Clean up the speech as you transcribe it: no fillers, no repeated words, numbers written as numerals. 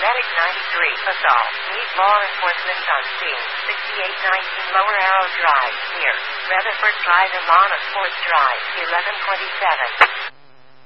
Medic 93, assault. Need law enforcement on scene. 6819 Lower Arrow Drive, near Rutherford Drive and Lawn of Fourth Drive, 1127.